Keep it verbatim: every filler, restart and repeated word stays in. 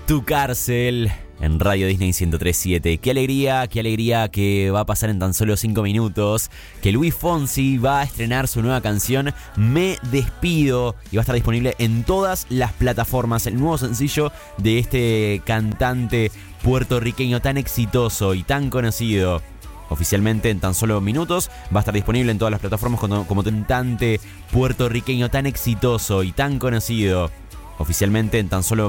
Tu cárcel en Radio Disney ciento tres punto siete. Qué alegría, qué alegría que va a pasar en tan solo cinco minutos. Que Luis Fonsi va a estrenar su nueva canción Me Despido y va a estar disponible en todas las plataformas. El nuevo sencillo de este cantante puertorriqueño tan exitoso y tan conocido. Oficialmente en tan solo minutos va a estar disponible en todas las plataformas como, como cantante puertorriqueño tan exitoso y tan conocido. Oficialmente en tan solo